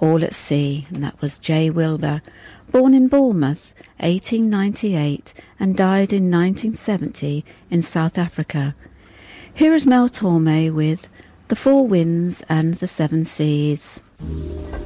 All at Sea, and that was J. Wilbur, born in Bournemouth, 1898, and died in 1970 in South Africa. Here is Mel Torme with The Four Winds and the Seven Seas.